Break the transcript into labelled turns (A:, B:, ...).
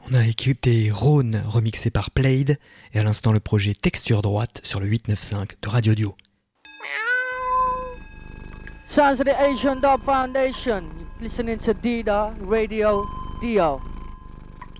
A: On a écouté Rhône remixé par Played et à l'instant le projet Texture Droite sur le 895 de Radio Dio.
B: Sounds of the Asian Dub Foundation. Listening to Dida Radio Dio.